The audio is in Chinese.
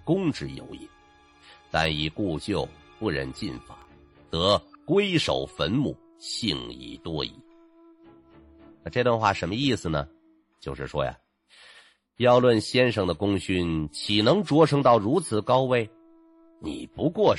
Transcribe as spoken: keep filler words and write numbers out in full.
公之有也。但以故旧，不忍进法，则归守坟墓，幸已多矣。那这段话什么意思呢？就是说呀，要论先生的功勋，岂能擢升到如此高位？你不过是